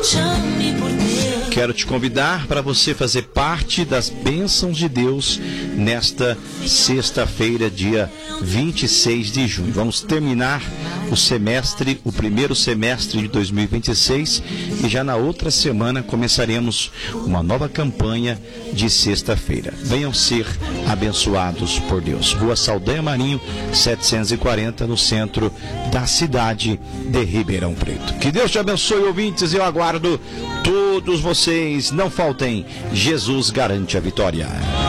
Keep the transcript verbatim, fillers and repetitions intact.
Quero te convidar para você fazer parte das bênçãos de Deus nesta sexta-feira, dia vinte e seis de junho. Vamos terminar o semestre, o primeiro semestre de dois mil e vinte e seis, e já na outra semana começaremos uma nova campanha de sexta-feira. Venham ser abençoados por Deus. Rua Saldanha Marinho, setecentos e quarenta, no centro da cidade de Ribeirão Preto. Que Deus te abençoe, ouvintes, eu aguardo todos vocês. Não faltem, Jesus garante a vitória.